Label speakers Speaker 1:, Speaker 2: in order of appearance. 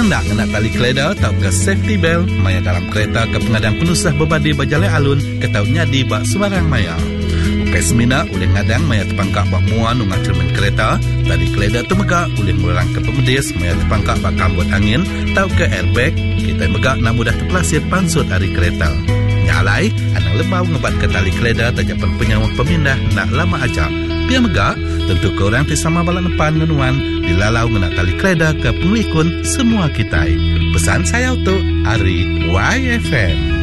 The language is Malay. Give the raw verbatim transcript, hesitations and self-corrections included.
Speaker 1: Penanda kena tali keleda tau ke safety belt maya dalam kereta ke pengadang penusah berbadi berjalan alun ke tau nyadi bak sembarang maya. Ukai semina oleh ngadang maya terpangkak bak muan ungat cermin kereta, tali keleda tu megak oleh melarang ke pemedis maya terpangkak bak kambut angin tau ke airbag, kita megak nak mudah terpelasir pansut hari kereta. Nyalai, anang lembau ngebat ke tali keleda tajapan penyawah pemindah nak lama aja. Pia megak, tentu ke orang tisama balak depan ngenuan dilalau ngena tali keleda ke penglikun semua kita. Pesan saya untuk Ari Y F M.